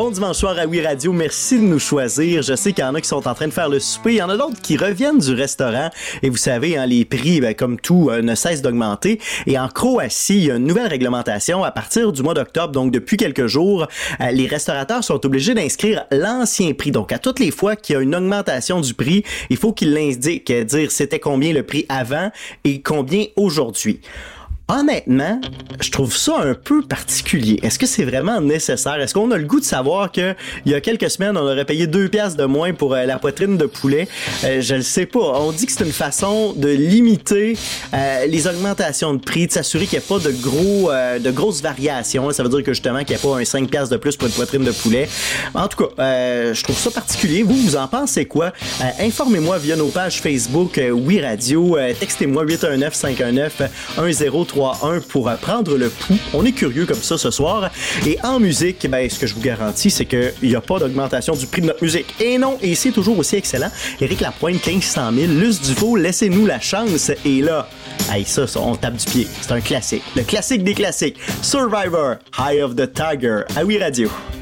Bon dimanche soir à Oui Radio, merci de nous choisir. Je sais qu'il y en a qui sont en train de faire le souper, il y en a d'autres qui reviennent du restaurant et vous savez, hein, les prix, comme tout, ne cessent d'augmenter. Et en Croatie, il y a une nouvelle réglementation à partir du mois d'octobre, donc depuis quelques jours, les restaurateurs sont obligés d'inscrire l'ancien prix. Donc à toutes les fois qu'il y a une augmentation du prix, il faut qu'ils l'indiquent, dire c'était combien le prix avant et combien aujourd'hui. Honnêtement, je trouve ça un peu particulier. Est-ce que c'est vraiment nécessaire? Est-ce qu'on a le goût de savoir que il y a quelques semaines, on aurait payé 2 piastres de moins pour la poitrine de poulet? Je le sais pas. On dit que c'est une façon de limiter les augmentations de prix, de s'assurer qu'il n'y a pas de grosses variations. Ça veut dire que justement qu'il n'y a pas un 5 piastres de plus pour une poitrine de poulet. En tout cas, je trouve ça particulier. Vous en pensez quoi? Informez-moi via nos pages Facebook Oui Radio. Textez-moi 819-519-1031 pour prendre le pouls. On est curieux comme ça ce soir. Et en musique, ce que je vous garantis, c'est qu'il n'y a pas d'augmentation du prix de notre musique. Et non, et c'est toujours aussi excellent. Éric Lapointe, 1500 000. Luce Dufault, Laissez-nous la chance. Et là, ça, on tape du pied. C'est un classique. Le classique des classiques. Survivor, Eye of the Tiger. Ah oui, Radio.